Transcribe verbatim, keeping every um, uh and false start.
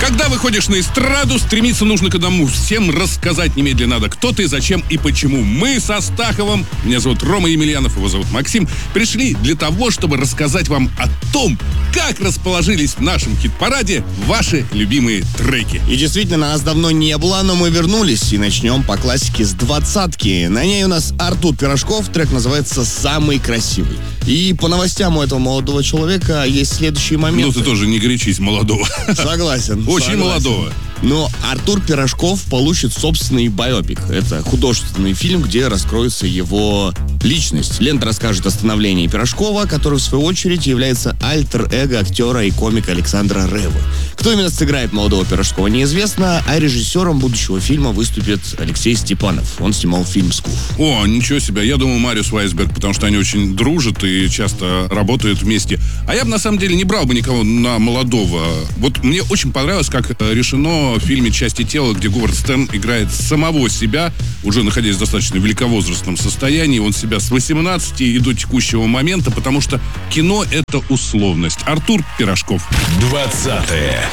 Когда выходишь на эстраду, стремиться нужно к одному. Всем рассказать немедленно надо, кто ты, зачем и почему. Мы со Стаховым, меня зовут Рома Емельянов, его зовут Максим, пришли для того, чтобы рассказать вам о том, как расположились в нашем хит-параде ваши любимые треки. И действительно, нас давно не было, но мы вернулись и начнем по классике с двадцатки. На ней у нас Артур Пирожков, трек называется «Самый красивый». И по новостям у этого молодого человека есть следующие моменты. Ну, ты тоже не горячись, молодого. Согласен. Очень согласен. молодого. Но Артур Пирожков получит собственный байопик. Это художественный фильм, где раскроется его личность. Лента расскажет о становлении Пирожкова, который, в свою очередь, является альтер-эго актера и комика Александра Реввы. Кто именно сыграет молодого Пирожкова, неизвестно, а режиссером будущего фильма выступит Алексей Степанов. Он снимал фильм «Скуф». О, ничего себе. Я думаю, Мариус Вайсберг, потому что они очень дружат и часто работают вместе. А я бы, на самом деле, не брал бы никого на молодого. Вот мне очень понравилось, как решено в фильме «Части тела», где Говард Стерн играет самого себя, уже находясь в достаточно великовозрастном состоянии. Он себя с восемнадцати и до текущего момента, потому что кино — это условность. Артур Пирожков. Двадцатое.